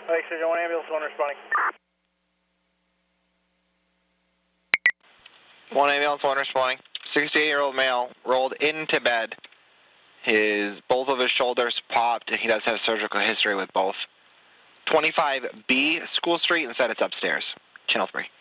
Exit 1 ambulance, 1 responding. 1 ambulance, 1 responding. 68-year-old male rolled into bed. Both of his shoulders popped, and he does have surgical history with both. 25B School Street, and said it's upstairs. Channel 3.